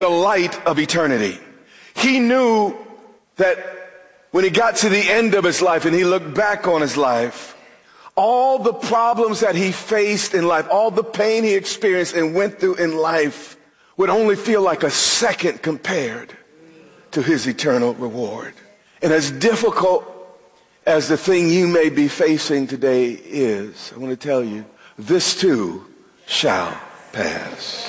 the light of eternity. He knew that when he got to the end of his life and he looked back on his life, all the problems that he faced in life, all the pain he experienced and went through in life would only feel like a second compared to his eternal reward. And as difficult as the thing you may be facing today is, I want to tell you, this too shall pass.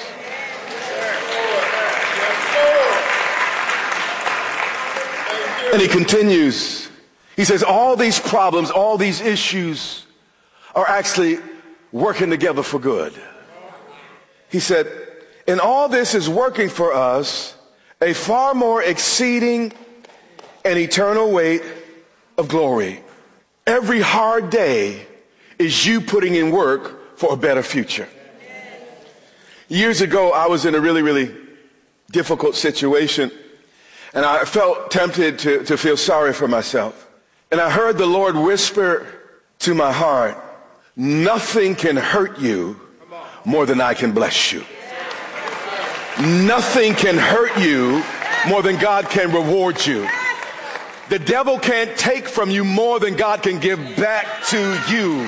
And he continues. He says, all these problems, all these issues are actually working together for good. He said, and all this is working for us a far more exceeding and eternal weight of glory. Every hard day is you putting in work for a better future. Years ago, I was in a really difficult situation, and I felt tempted to feel sorry for myself. And I heard the Lord whisper to my heart, nothing can hurt you more than I can bless you. Nothing can hurt you more than God can reward you. The devil can't take from you more than God can give back to you.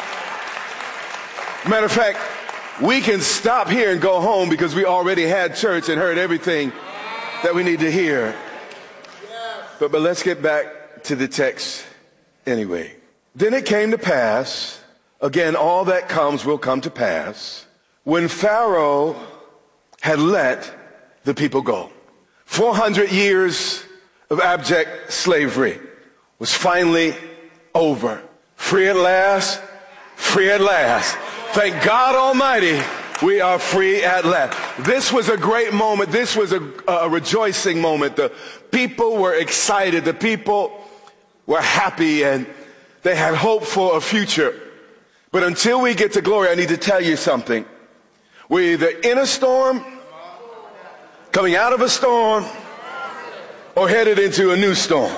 Matter of fact, we can stop here and go home because we already had church and heard everything that we need to hear. But let's get back to the text anyway. Then it came to pass, again, all that comes will come to pass, when Pharaoh had let the people go. 400 years of abject slavery was finally over. Free at last, free at last. Thank God Almighty, we are free at last. This was a great moment. This was a rejoicing moment. The people were excited. The people were happy, and they had hope for a future. But until we get to glory, I need to tell you something. We're either in a storm, coming out of a storm, or headed into a new storm.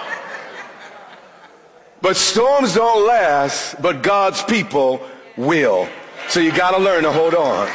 But storms don't last, but God's people will. So you got to learn to hold on.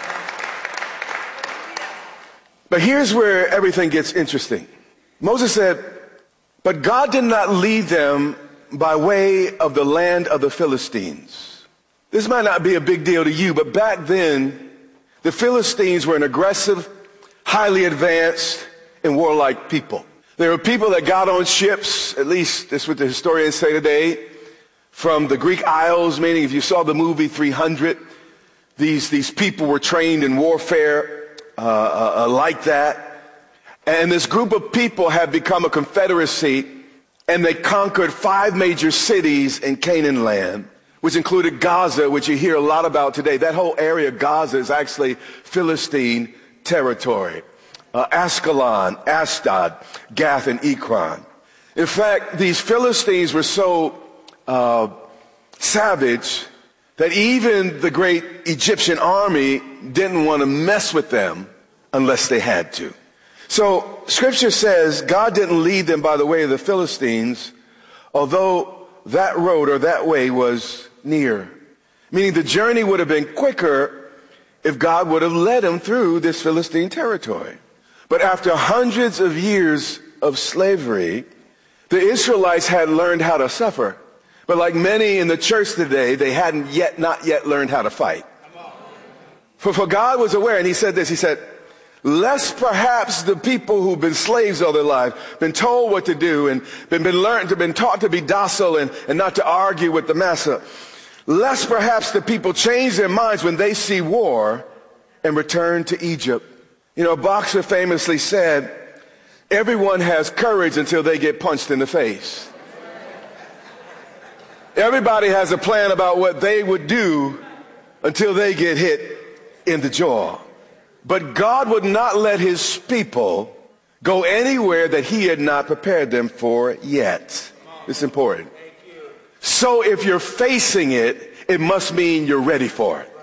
But here's where everything gets interesting. Moses said, but God did not lead them by way of the land of the Philistines. This might not be a big deal to you, but back then, the Philistines were an aggressive, highly advanced, and warlike people. They were people that got on ships, at least that's what the historians say today, from the Greek Isles, meaning if you saw the movie 300, these people were trained in warfare like that. And this group of people had become a confederacy, and they conquered 5 major cities in Canaan land, which included Gaza, which you hear a lot about today. That whole area, Gaza, is actually Philistine territory. Ascalon, Ashdod, Gath, and Ekron. In fact, these Philistines were so savage that even the great Egyptian army didn't want to mess with them unless they had to. So scripture says God didn't lead them by the way of the Philistines, although that road or that way was near. Meaning the journey would have been quicker if God would have led them through this Philistine territory. But after hundreds of years of slavery, the Israelites had learned how to suffer. But like many in the church today, they hadn't not yet learned how to fight. For God was aware, and he said this, he said, lest perhaps the people who've been slaves all their life, been told what to do, and been taught to be docile and not to argue with the master, lest perhaps the people change their minds when they see war and return to Egypt. You know, a boxer famously said, everyone has courage until they get punched in the face. Everybody has a plan about what they would do until they get hit in the jaw. But God would not let his people go anywhere that he had not prepared them for yet. It's important. So if you're facing it, it must mean you're ready for it.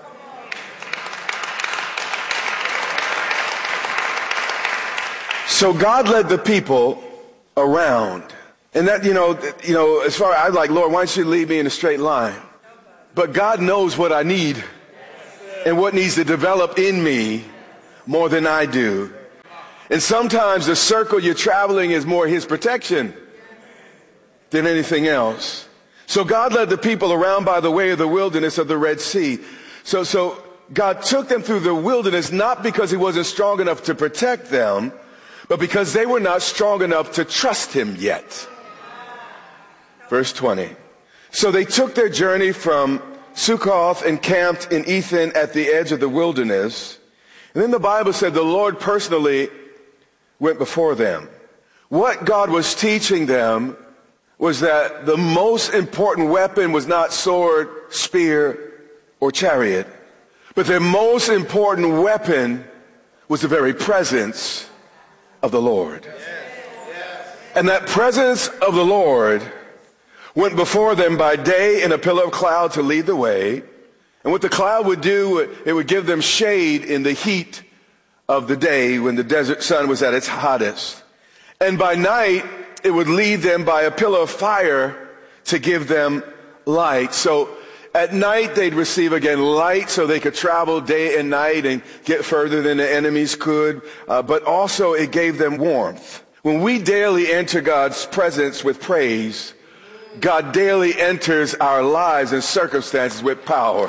So God led the people around. And that, as far as I'm like, Lord, why don't you lead me in a straight line? But God knows what I need and what needs to develop in me more than I do. And sometimes the circle you're traveling is more his protection than anything else. So God led the people around by the way of the wilderness of the Red Sea. So God took them through the wilderness not because he wasn't strong enough to protect them, but because they were not strong enough to trust him yet. Verse 20. So they took their journey from Sukkoth and camped in Ethan at the edge of the wilderness. And then the Bible said the Lord personally went before them. What God was teaching them was that the most important weapon was not sword, spear, or chariot, but their most important weapon was the very presence of the Lord. And that presence of the Lord went before them by day in a pillar of cloud to lead the way. And what the cloud would do, it would give them shade in the heat of the day when the desert sun was at its hottest. And by night, it would lead them by a pillar of fire to give them light. So at night, they'd receive again light so they could travel day and night and get further than the enemies could. But also it gave them warmth. When we daily enter God's presence with praise, God daily enters our lives and circumstances with power.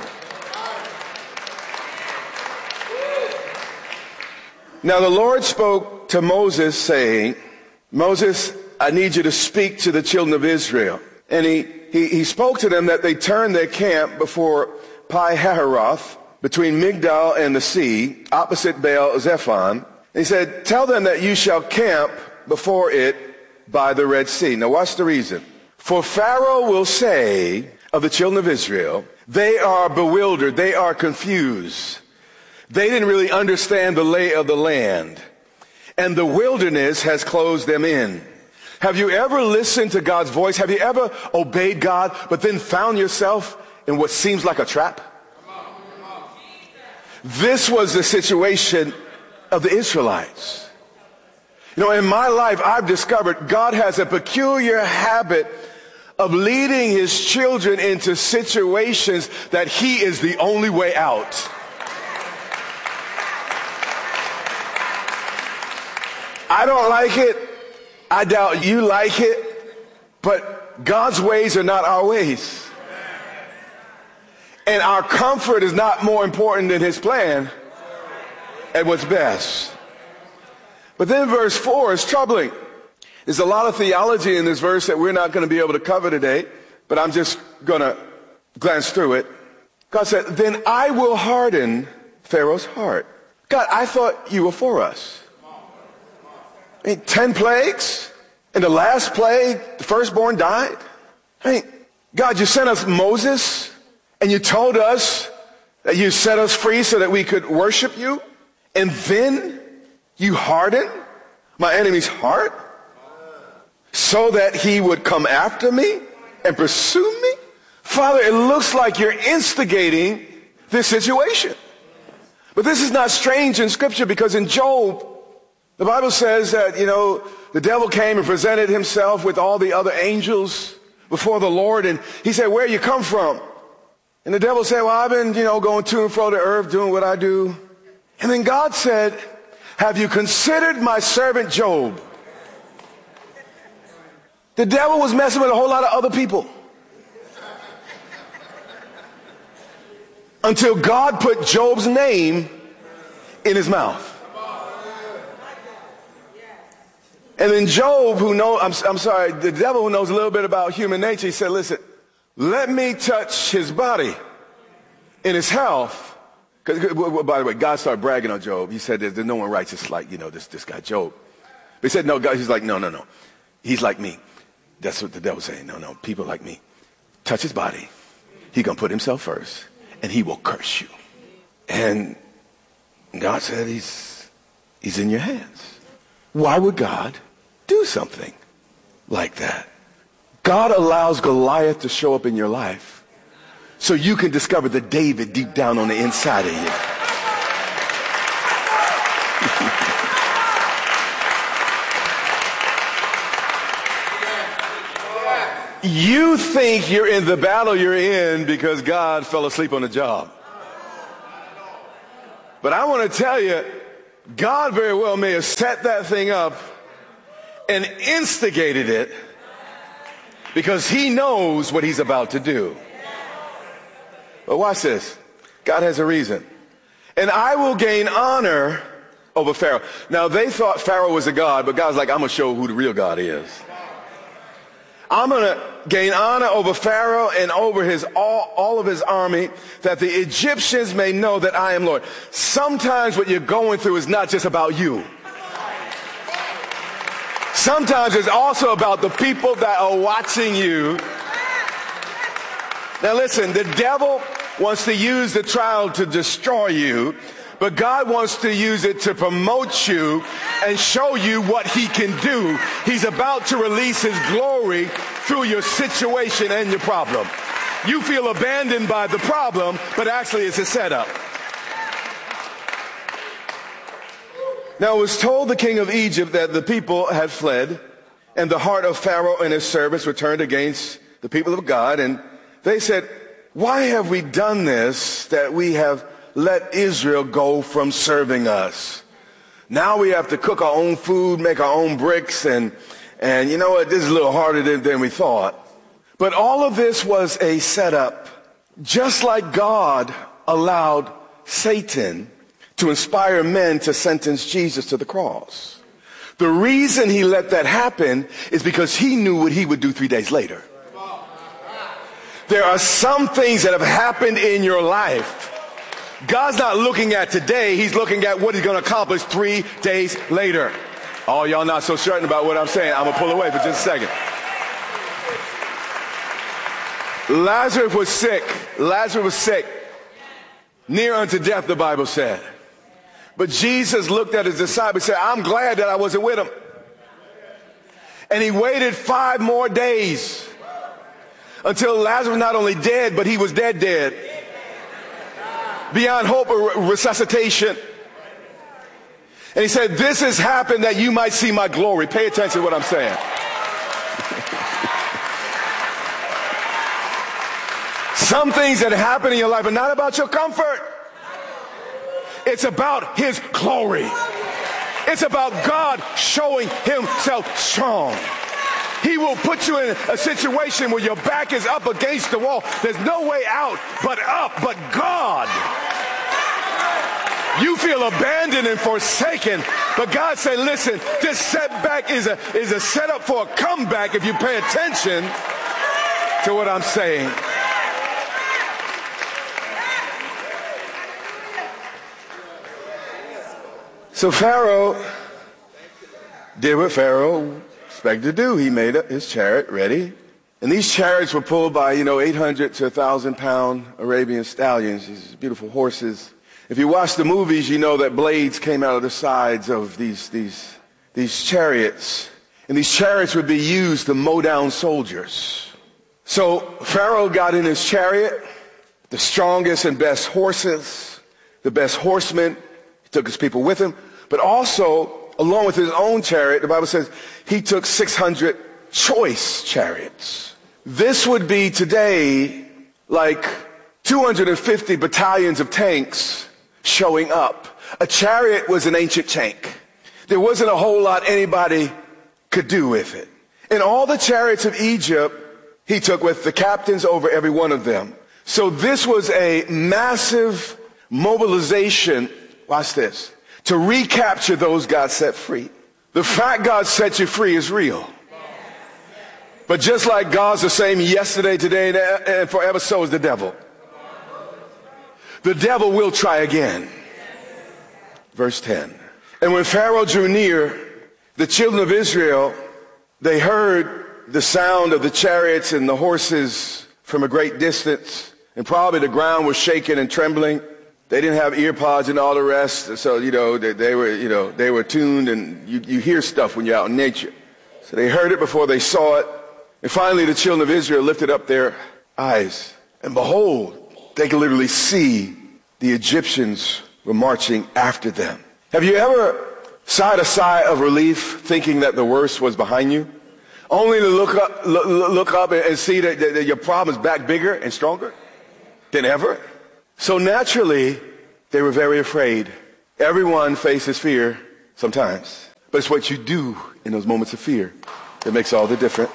Now the Lord spoke to Moses saying, Moses, I need you to speak to the children of Israel. And he spoke to them that they turn their camp before Pi-hahiroth, between Migdal and the sea, opposite Baal-zephon. And he said, tell them that you shall camp before it by the Red Sea. Now watch the reason. For Pharaoh will say of the children of Israel, they are bewildered, they are confused. They didn't really understand the lay of the land. And the wilderness has closed them in. Have you ever listened to God's voice? Have you ever obeyed God, but then found yourself in what seems like a trap? This was the situation of the Israelites. You know, in my life, I've discovered God has a peculiar habit of leading his children into situations that he is the only way out. I don't like it. I doubt you like it. But God's ways are not our ways. And our comfort is not more important than his plan and what's best. But then verse 4 is troubling. There's a lot of theology in this verse that we're not going to be able to cover today, but I'm just going to glance through it. God said, then I will harden Pharaoh's heart. God, I thought you were for us. 10 plagues, and the last plague, the firstborn died. God, you sent us Moses, and you told us that you set us free so that we could worship you, and then you hardened my enemy's heart so that he would come after me and pursue me? Father, it looks like you're instigating this situation. But this is not strange in Scripture, because in Job, the Bible says that, the devil came and presented himself with all the other angels before the Lord. And he said, where you come from? And the devil said, well, I've been, going to and fro the earth, doing what I do. And then God said, have you considered my servant Job? The devil was messing with a whole lot of other people. Until God put Job's name in his mouth. And then Job, who knows, the devil who knows a little bit about human nature, he said, listen, let me touch his body in his health. Because, by the way, God started bragging on Job. He said, there's no one righteous like, this guy Job. But he said, no, God, he's like, no. He's like me. That's what the devil's saying. No, people like me. Touch his body. He's going to put himself first, and he will curse you. And God said, he's in your hands. Why would God do something like that? God allows Goliath to show up in your life so you can discover the David deep down on the inside of you. You think you're in the battle you're in because God fell asleep on the job. But I want to tell you, God very well may have set that thing up and instigated it because he knows what he's about to do. But watch this. God has a reason. And I will gain honor over Pharaoh. Now, they thought Pharaoh was a god, but God's like, I'm going to show who the real God is. I'm going to gain honor over Pharaoh and over all of his army, that the Egyptians may know that I am Lord. Sometimes what you're going through is not just about you. Sometimes it's also about the people that are watching you. Now listen, the devil wants to use the trial to destroy you, but God wants to use it to promote you and show you what he can do. He's about to release his glory through your situation and your problem. You feel abandoned by the problem, but actually it's a setup. Now it was told the king of Egypt that the people had fled, and the heart of Pharaoh and his servants were turned against the people of God. And they said, why have we done this, that we have let Israel go from serving us? Now we have to cook our own food, make our own bricks, and you know what, this is a little harder than we thought. But all of this was a setup, just like God allowed Satan to inspire men to sentence Jesus to the cross. The reason he let that happen is because he knew what he would do 3 days later. There are some things that have happened in your life. God's not looking at today, he's looking at what he's going to accomplish 3 days later. Oh, y'all not so certain about what I'm saying. I'm going to pull away for just a second. Lazarus was sick. Lazarus was sick. Near unto death, the Bible said. But Jesus looked at his disciples and said, I'm glad that I wasn't with him. And he waited 5 more days until Lazarus was not only dead, but he was dead. Beyond hope of resuscitation. And he said, this has happened that you might see my glory. Pay attention to what I'm saying. Some things that happen in your life are not about your comfort. It's about his glory. It's about God showing himself strong. He will put you in a situation where your back is up against the wall. There's no way out but up, but God. You feel abandoned and forsaken, but God said, listen, this setback is a setup for a comeback if you pay attention to what I'm saying. So Pharaoh did what Pharaoh expected to do. He made his chariot ready. And these chariots were pulled by, 800 to 1,000 pound Arabian stallions, these beautiful horses. If you watch the movies, you know that blades came out of the sides of these chariots. And these chariots would be used to mow down soldiers. So Pharaoh got in his chariot, the strongest and best horses, the best horsemen. He took his people with him. But also, along with his own chariot, the Bible says he took 600 choice chariots. This would be today like 250 battalions of tanks showing up. A chariot was an ancient tank. There wasn't a whole lot anybody could do with it. And all the chariots of Egypt, he took with the captains over every one of them. So this was a massive mobilization, watch this, to recapture those God set free. The fact God set you free is real. But just like God's the same yesterday, today, and forever, so is the devil. The devil will try again. Verse 10. And when Pharaoh drew near, the children of Israel, they heard the sound of the chariots and the horses from a great distance. And probably the ground was shaking and trembling. They didn't have ear pods and all the rest. So, they were tuned, and you hear stuff when you're out in nature. So they heard it before they saw it. And finally, the children of Israel lifted up their eyes. And behold, they could literally see the Egyptians were marching after them. Have you ever sighed a sigh of relief thinking that the worst was behind you? Only to look up and see that your problem is back bigger and stronger than ever? So naturally, they were very afraid. Everyone faces fear sometimes, but it's what you do in those moments of fear that makes all the difference.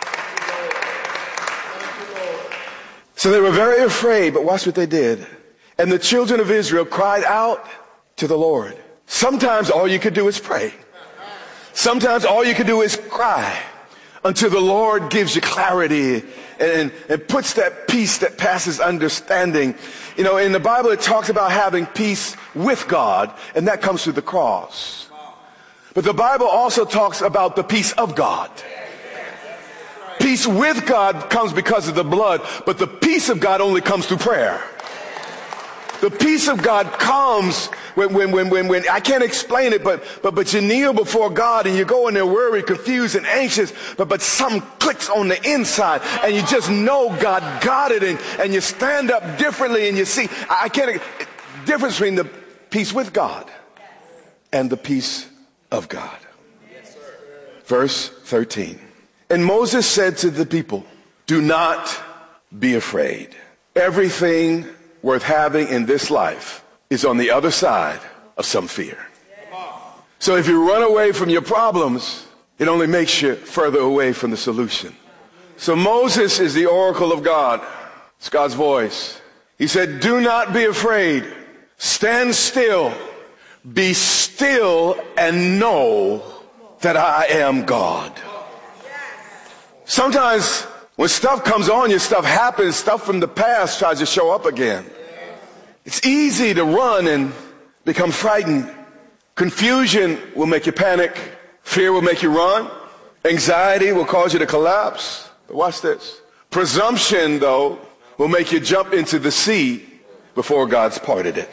So they were very afraid, but watch what they did. And the children of Israel cried out to the Lord. Sometimes all you could do is pray. Sometimes all you could do is cry until the Lord gives you clarity and puts that peace that passes understanding. You know, in the Bible it talks about having peace with God, and that comes through the cross. But the Bible also talks about the peace of God. Peace with God comes because of the blood, but the peace of God only comes through prayer. The peace of God comes when I can't explain it, but you kneel before God and you go in there worried, confused, and anxious, but something clicks on the inside and you just know God got it, and you stand up differently and you see, difference between the peace with God and the peace of God. Verse 13. And Moses said to the people, do not be afraid. Everything worth having in this life is on the other side of some fear. So if you run away from your problems, it only makes you further away from the solution. So Moses is the oracle of God. It's God's voice. He said, do not be afraid. Stand still. Be still and know that I am God. Sometimes when stuff comes on you, stuff happens, stuff from the past tries to show up again. It's easy to run and become frightened. Confusion will make you panic. Fear will make you run. Anxiety will cause you to collapse. But watch this. Presumption, though, will make you jump into the sea before God's parted it.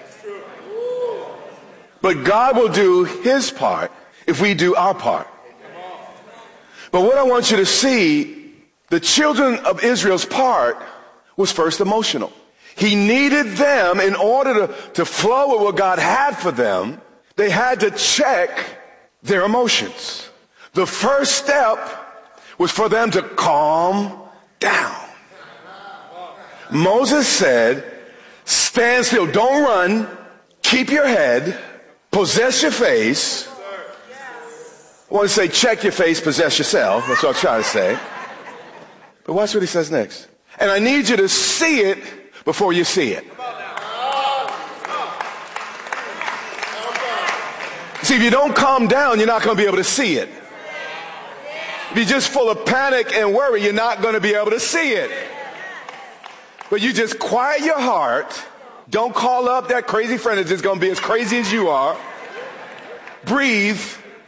But God will do his part if we do our part. But what I want you to see, the children of Israel's part was first emotional. He needed them in order to flow with what God had for them. They had to check their emotions. The first step was for them to calm down. Moses said, stand still, don't run, keep your head, possess your face. I want to say check your face, possess yourself. That's what I'm trying to say. But watch what he says next. And I need you to see it before you see it. See, if you don't calm down, you're not going to be able to see it. If you're just full of panic and worry, you're not going to be able to see it. But you just quiet your heart. Don't call up that crazy friend that's just going to be as crazy as you are. Breathe.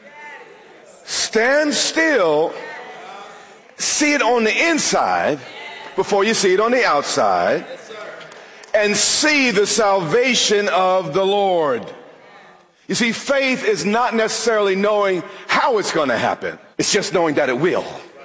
Stand still. See it on the inside before you see it on the outside. And see the salvation of the Lord. You see, faith is not necessarily knowing how it's going to happen. It's just knowing that it will.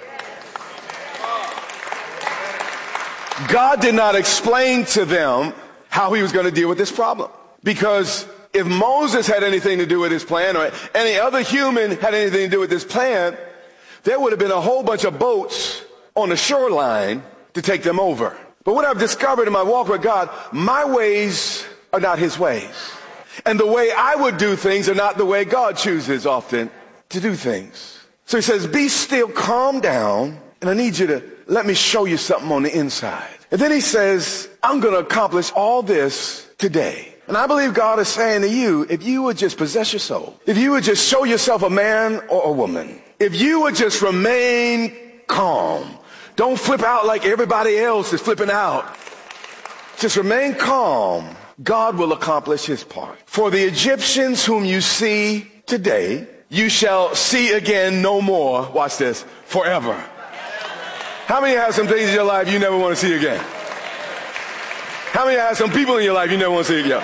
God did not explain to them how he was going to deal with this problem. Because if Moses had anything to do with his plan, or any other human had anything to do with this plan, there would have been a whole bunch of boats on the shoreline to take them over. But what I've discovered in my walk with God, my ways are not his ways. And the way I would do things are not the way God chooses often to do things. So he says, be still, calm down, and I need you to let me show you something on the inside. And then he says, I'm going to accomplish all this today. And I believe God is saying to you, if you would just possess your soul, if you would just show yourself a man or a woman, if you would just remain calm, don't flip out like everybody else is flipping out. Just remain calm. God will accomplish his part. For the Egyptians whom you see today, you shall see again no more. Watch this. Forever. How many have some things in your life you never want to see again? How many have some people in your life you never want to see again?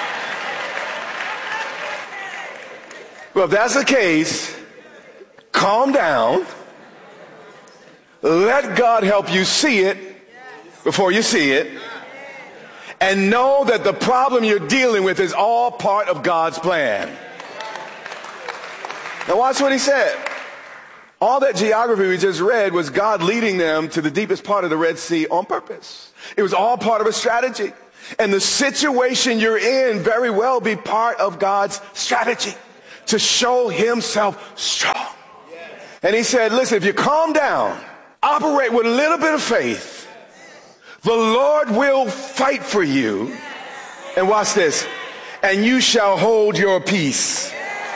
Well, if that's the case, calm down. Let God help you see it before you see it. And know that the problem you're dealing with is all part of God's plan. Now watch what he said. All that geography we just read was God leading them to the deepest part of the Red Sea on purpose. It was all part of a strategy. And the situation you're in very well be part of God's strategy to show himself strong. And he said, listen, if you calm down, operate with a little bit of faith, the Lord will fight for you. And watch this. And you shall hold your peace.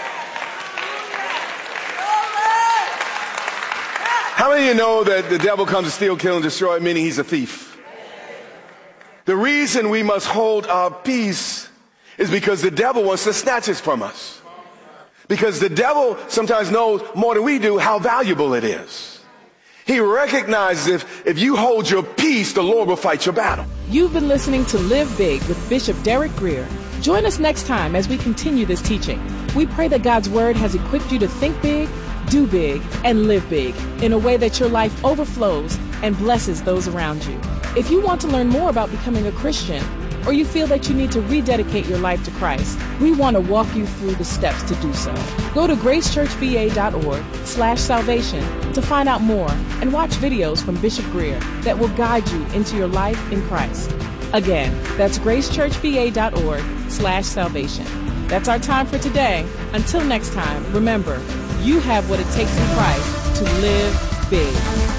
How many of you know that the devil comes to steal, kill, and destroy, meaning he's a thief? The reason we must hold our peace is because the devil wants to snatch it from us. Because the devil sometimes knows more than we do how valuable it is. He recognizes if you hold your peace, the Lord will fight your battle. You've been listening to Live Big with Bishop Derek Grier. Join us next time as we continue this teaching. We pray that God's Word has equipped you to think big, do big, and live big in a way that your life overflows and blesses those around you. If you want to learn more about becoming a Christian, or you feel that you need to rededicate your life to Christ, we want to walk you through the steps to do so. Go to gracechurchva.org/salvation to find out more and watch videos from Bishop Grier that will guide you into your life in Christ. Again, that's gracechurchva.org/salvation. That's our time for today. Until next time, remember, you have what it takes in Christ to live big.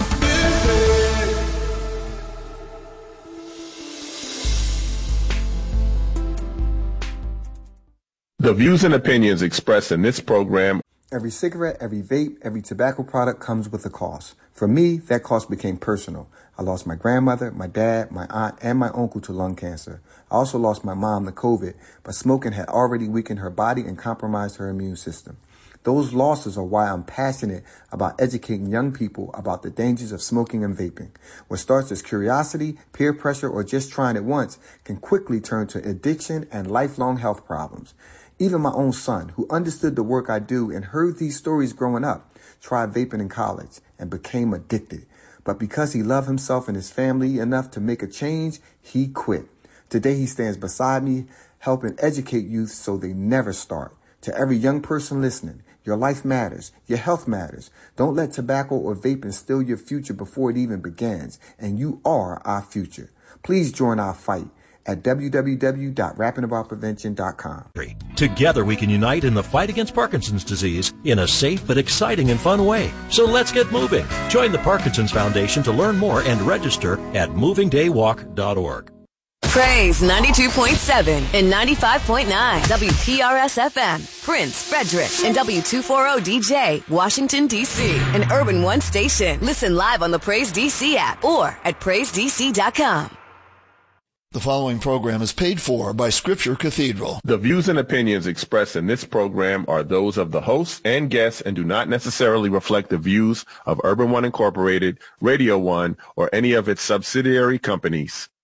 The views and opinions expressed in this program. Every cigarette, every vape, every tobacco product comes with a cost. For me, that cost became personal. I lost my grandmother, my dad, my aunt, and my uncle to lung cancer. I also lost my mom to COVID, but smoking had already weakened her body and compromised her immune system. Those losses are why I'm passionate about educating young people about the dangers of smoking and vaping. What starts as curiosity, peer pressure, or just trying it once can quickly turn to addiction and lifelong health problems. Even my own son, who understood the work I do and heard these stories growing up, tried vaping in college and became addicted. But because he loved himself and his family enough to make a change, he quit. Today he stands beside me, helping educate youth so they never start. To every young person listening, your life matters. Your health matters. Don't let tobacco or vaping steal your future before it even begins. And you are our future. Please join our fight at www.rappingaboutprevention.com. Together we can unite in the fight against Parkinson's disease in a safe but exciting and fun way. So let's get moving. Join the Parkinson's Foundation to learn more and register at movingdaywalk.org. Praise 92.7 and 95.9 WPRS-FM, Prince, Frederick, and W240DJ, Washington, D.C., an Urban One station. Listen live on the Praise DC app or at PraiseDC.com. The following program is paid for by Scripture Cathedral. The views and opinions expressed in this program are those of the hosts and guests and do not necessarily reflect the views of Urban One Incorporated, Radio One, or any of its subsidiary companies.